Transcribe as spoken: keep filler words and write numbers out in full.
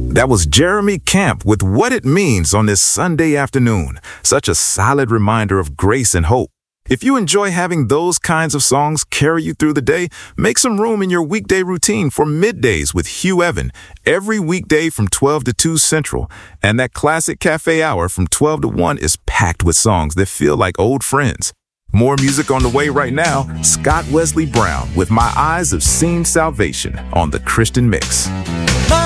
That was Jeremy Camp with What It Means on this Sunday afternoon. Such a solid reminder of grace and hope. If you enjoy having those kinds of songs carry you through the day, make some room in your weekday routine for Middays with Hugh Evan, every weekday from twelve to two Central. And that classic cafe hour from twelve to one is packed with songs that feel like old friends. More music on the way right now. Scott Wesley Brown with My Eyes Have Seen Salvation on the Christian Mix.